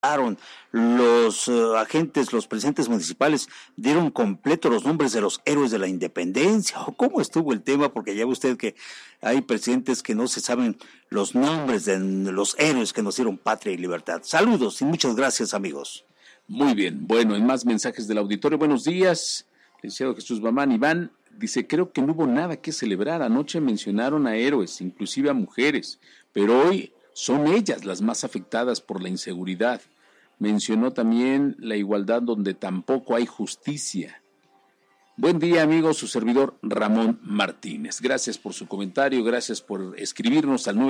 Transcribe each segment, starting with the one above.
los agentes, los presidentes municipales dieron completo los nombres de los héroes de la independencia, o cómo estuvo el tema, porque ya ve usted que hay presidentes que no se saben los nombres de los héroes que nos dieron patria y libertad. Saludos y muchas gracias, amigos. Muy bien, bueno, en más mensajes del auditorio, buenos días, licenciado Jesús Bamán. Iván dice, creo que no hubo nada que celebrar, anoche mencionaron a héroes, inclusive a mujeres, pero hoy son ellas las más afectadas por la inseguridad. Mencionó también la igualdad donde tampoco hay justicia. Buen día, amigos, su servidor Ramón Martínez. Gracias por su comentario, gracias por escribirnos al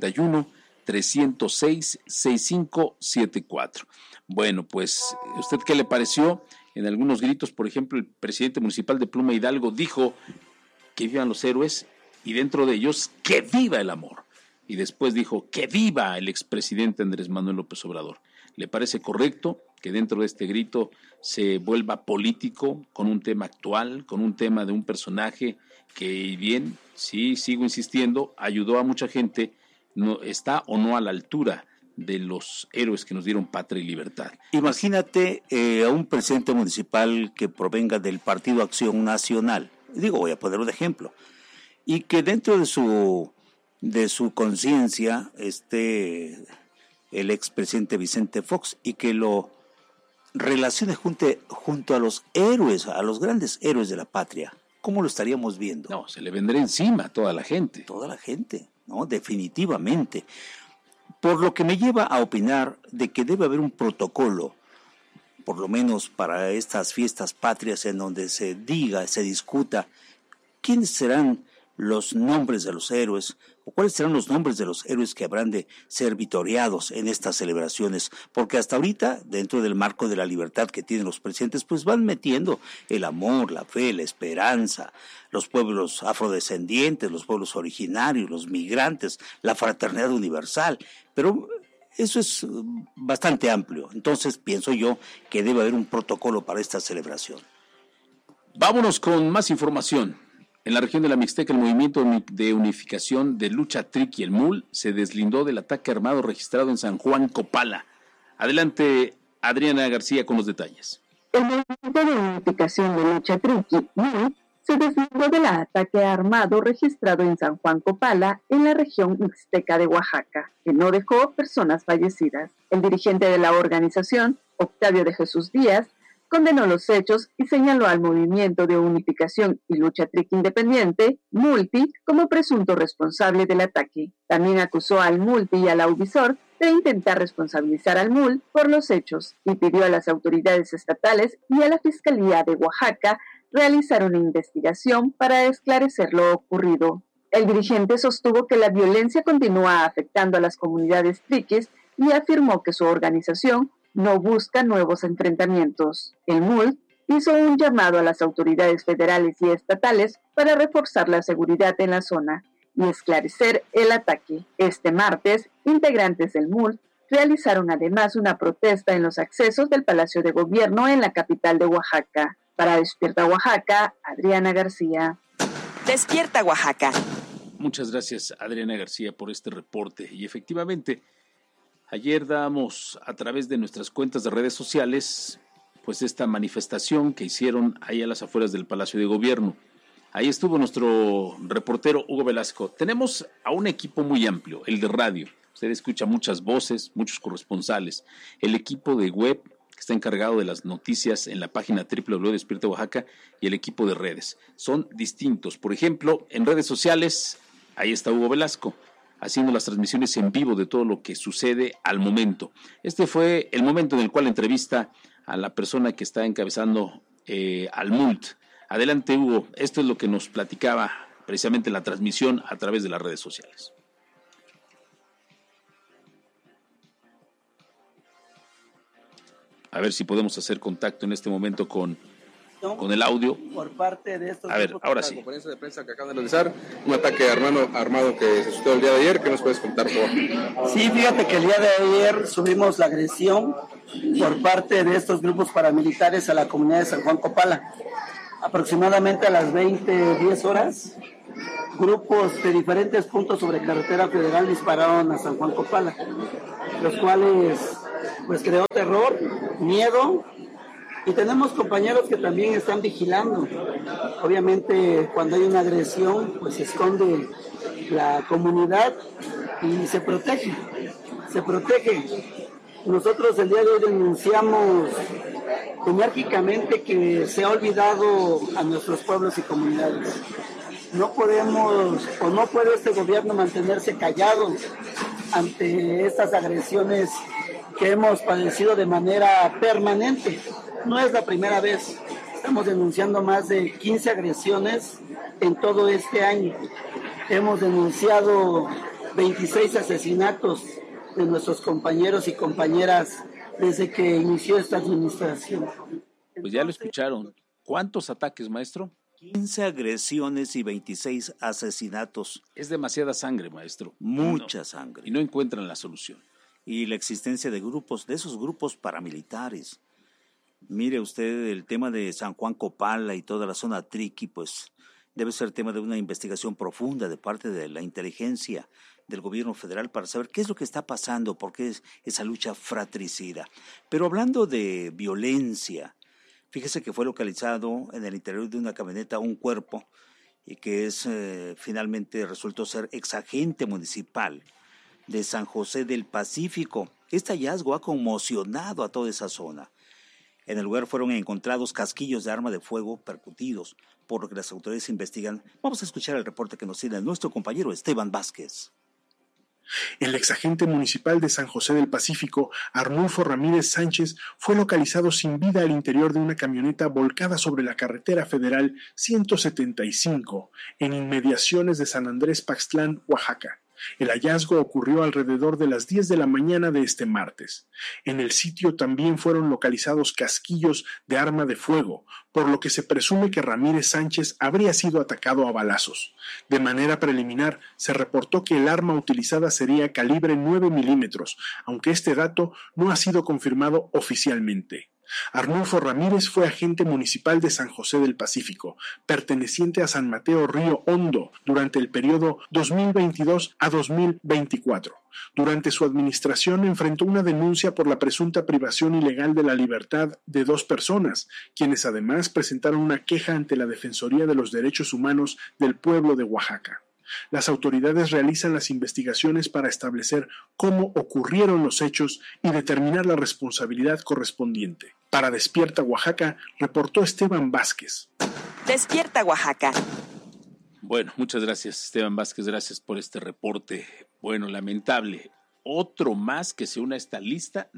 951-306-6574. Bueno, pues, ¿usted qué le pareció? En algunos gritos, por ejemplo, el presidente municipal de Pluma Hidalgo dijo que vivan los héroes y dentro de ellos, que viva el amor. Y después dijo, que viva el expresidente Andrés Manuel López Obrador. ¿Le parece correcto que dentro de este grito se vuelva político con un tema actual, con un tema de un personaje que bien, sí, sigo insistiendo, ayudó a mucha gente, no está o no a la altura de los héroes que nos dieron patria y libertad? Imagínate a un presidente municipal que provenga del Partido Acción Nacional, voy a poner un ejemplo, y que dentro de su conciencia esté el expresidente Vicente Fox y que lo relacione junto a los héroes, a los grandes héroes de la patria. ¿Cómo lo estaríamos viendo? No, se le vendría encima a toda la gente. Toda la gente, ¿no? Definitivamente. Por lo que me lleva a opinar de que debe haber un protocolo, por lo menos para estas fiestas patrias, en donde se diga, se discuta quiénes serán los nombres de los héroes, o cuáles serán los nombres de los héroes que habrán de ser vitoriados en estas celebraciones, porque hasta ahorita, dentro del marco de la libertad que tienen los presidentes, pues van metiendo el amor, la fe, la esperanza, los pueblos afrodescendientes, los pueblos originarios, los migrantes, la fraternidad universal, pero eso es bastante amplio. Entonces pienso yo que debe haber un protocolo para esta celebración. Vámonos con más información. En la región de la Mixteca, el movimiento de unificación de Lucha Triqui, el MUL, se deslindó del ataque armado registrado en San Juan Copala. Adelante, Adriana García, con los detalles. El movimiento de unificación de Lucha Triqui, MUL, se deslindó del ataque armado registrado en San Juan Copala, en la región mixteca de Oaxaca, que no dejó personas fallecidas. El dirigente de la organización, Octavio de Jesús Díaz, condenó los hechos y señaló al Movimiento de Unificación y Lucha Triqui Independiente, MULTI, como presunto responsable del ataque. También acusó al MULTI y a la Ubisoft de intentar responsabilizar al MUL por los hechos y pidió a las autoridades estatales y a la Fiscalía de Oaxaca realizar una investigación para esclarecer lo ocurrido. El dirigente sostuvo que la violencia continúa afectando a las comunidades triquis y afirmó que su organización no busca nuevos enfrentamientos. El MUL hizo un llamado a las autoridades federales y estatales para reforzar la seguridad en la zona y esclarecer el ataque. Este martes, integrantes del MUL realizaron además una protesta en los accesos del Palacio de Gobierno en la capital de Oaxaca. Para Despierta Oaxaca, Adriana García. Despierta Oaxaca. Muchas gracias, Adriana García, por este reporte. Y efectivamente, ayer damos a través de nuestras cuentas de redes sociales, pues esta manifestación que hicieron ahí a las afueras del Palacio de Gobierno. Ahí estuvo nuestro reportero Hugo Velasco. Tenemos a un equipo muy amplio, el de radio. Usted escucha muchas voces, muchos corresponsales. El equipo de web, que está encargado de las noticias en la página www.despierta Oaxaca, y el equipo de redes. Son distintos. Por ejemplo, en redes sociales, ahí está Hugo Velasco, haciendo las transmisiones en vivo de todo lo que sucede al momento. Este fue el momento en el cual entrevista a la persona que está encabezando al MULT. Adelante, Hugo, esto es lo que nos platicaba precisamente la transmisión a través de las redes sociales. A ver si podemos hacer contacto en este momento con el audio. Por parte de estos. A ver, ahora sí. La conferencia de prensa que acaban de realizar, un ataque armado que se suscitó el día de ayer. ¿Qué nos puedes contar, por favor? Sí, fíjate que el día de ayer subimos la agresión por parte de estos grupos paramilitares a la comunidad de San Juan Copala. Aproximadamente a las 20:10 horas, grupos de diferentes puntos sobre carretera federal dispararon a San Juan Copala, los cuales pues creó terror, miedo, y tenemos compañeros que también están vigilando. Obviamente cuando hay una agresión, pues se esconde la comunidad y se protege. Nosotros el día de hoy denunciamos enérgicamente que se ha olvidado a nuestros pueblos y comunidades. No podemos o no puede este gobierno mantenerse callado ante estas agresiones que hemos padecido de manera permanente. No es la primera vez. Estamos denunciando más de 15 agresiones en todo este año. Hemos denunciado 26 asesinatos de nuestros compañeros y compañeras desde que inició esta administración. Pues ya lo escucharon. ¿Cuántos ataques, maestro? 15 agresiones y 26 asesinatos. Es demasiada sangre, maestro. Mucha sangre. Y no encuentran la solución. Y la existencia de grupos, de esos grupos paramilitares. Mire usted, el tema de San Juan Copala y toda la zona Triqui, pues debe ser tema de una investigación profunda de parte de la inteligencia del gobierno federal para saber qué es lo que está pasando, por qué es esa lucha fratricida. Pero hablando de violencia, fíjese que fue localizado en el interior de una camioneta un cuerpo y que finalmente resultó ser exagente municipal de San José del Pacífico. Este hallazgo ha conmocionado a toda esa zona. En el lugar fueron encontrados casquillos de arma de fuego percutidos, por lo que las autoridades investigan. Vamos a escuchar el reporte que nos tiene nuestro compañero Esteban Vázquez. El exagente municipal de San José del Pacífico, Arnulfo Ramírez Sánchez, fue localizado sin vida al interior de una camioneta volcada sobre la carretera federal 175, en inmediaciones de San Andrés Paxtlán, Oaxaca. El hallazgo ocurrió alrededor de las 10 de la mañana de este martes. En el sitio también fueron localizados casquillos de arma de fuego, por lo que se presume que Ramírez Sánchez habría sido atacado a balazos. De manera preliminar, se reportó que el arma utilizada sería calibre 9 milímetros, aunque este dato no ha sido confirmado oficialmente. Arnulfo Ramírez fue agente municipal de San José del Pacífico, perteneciente a San Mateo Río Hondo, durante el periodo 2022 a 2024. Durante su administración enfrentó una denuncia por la presunta privación ilegal de la libertad de 2 personas, quienes además presentaron una queja ante la Defensoría de los Derechos Humanos del pueblo de Oaxaca. Las autoridades realizan las investigaciones para establecer cómo ocurrieron los hechos y determinar la responsabilidad correspondiente. Para Despierta Oaxaca, reportó Esteban Vázquez. Despierta Oaxaca. Bueno, muchas gracias, Esteban Vázquez, gracias por este reporte. Bueno, lamentable. Otro más que se une a esta lista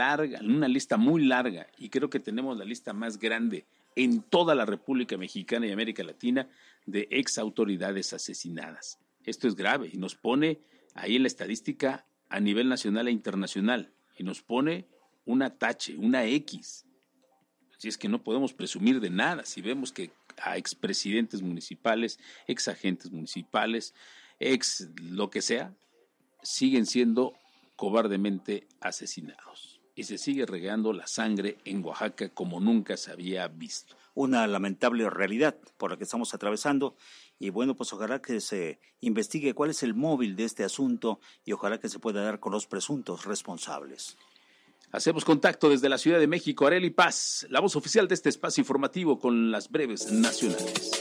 una lista muy larga, y creo que tenemos la lista más grande en toda la República Mexicana y América Latina de ex autoridades asesinadas. Esto es grave y nos pone ahí en la estadística a nivel nacional e internacional y nos pone una tache, una X. Así es que no podemos presumir de nada si vemos que a expresidentes municipales, ex agentes municipales, ex lo que sea, siguen siendo cobardemente asesinados. Y se sigue regando la sangre en Oaxaca como nunca se había visto. Una lamentable realidad por la que estamos atravesando y bueno, pues ojalá que se investigue cuál es el móvil de este asunto y ojalá que se pueda dar con los presuntos responsables. Hacemos contacto desde la Ciudad de México. Arely Paz, la voz oficial de este espacio informativo con las breves nacionales.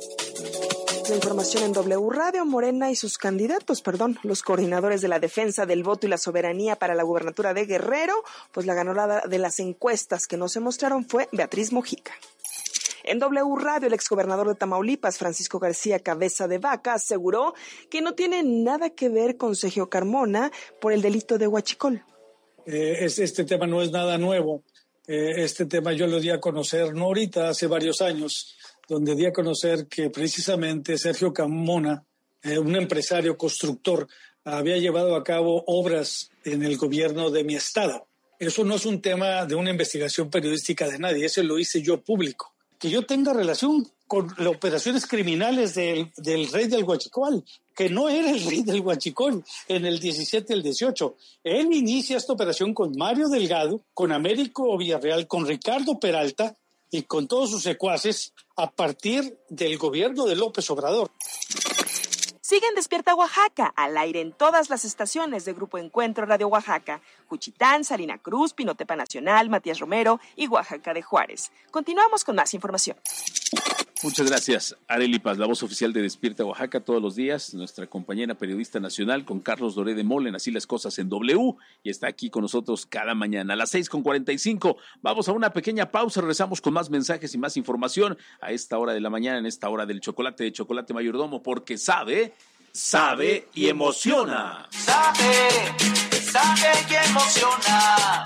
La información en W Radio. Morena y sus candidatos, los coordinadores de la defensa del voto y la soberanía para la gubernatura de Guerrero, pues la ganadora de las encuestas que no se mostraron fue Beatriz Mojica. En W Radio, el exgobernador de Tamaulipas, Francisco García Cabeza de Vaca, aseguró que no tiene nada que ver con Sergio Carmona por el delito de huachicol. Este tema no es nada nuevo. Este tema yo lo di a conocer, no ahorita, hace varios años, donde di a conocer que precisamente Sergio Carmona, un empresario constructor, había llevado a cabo obras en el gobierno de mi estado. Eso no es un tema de una investigación periodística de nadie, eso lo hice yo público. Que yo tenga relación con las operaciones criminales del rey del huachicol, que no era el rey del huachicol en el 17 y el 18. Él inicia esta operación con Mario Delgado, con Américo Villarreal, con Ricardo Peralta y con todos sus secuaces a partir del gobierno de López Obrador. Sigue en Despierta Oaxaca, al aire en todas las estaciones de Grupo Encuentro Radio Oaxaca, Juchitán, Salina Cruz, Pinotepa Nacional, Matías Romero y Oaxaca de Juárez. Continuamos con más información. Muchas gracias, Arely Paz, la voz oficial de Despierta Oaxaca todos los días, nuestra compañera periodista nacional con Carlos Doré de Molen, Así las Cosas en W, y está aquí con nosotros cada mañana a las 6:45. Vamos a una pequeña pausa, regresamos con más mensajes y más información a esta hora de la mañana, en esta hora del chocolate de Chocolate Mayordomo, porque sabe y emociona. Sabe y emociona.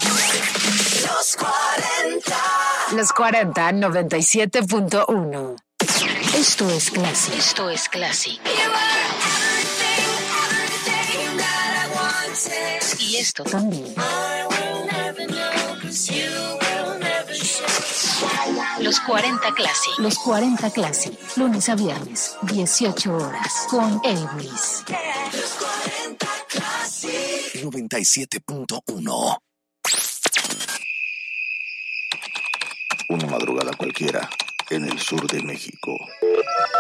Los 40 97.1. Esto es Classic. Esto es Classic. Y esto también. Los 40 Classic. Los 40 Classic. Lunes a viernes, 18 horas. Con Elvis. 97.1. Una madrugada cualquiera en el sur de México.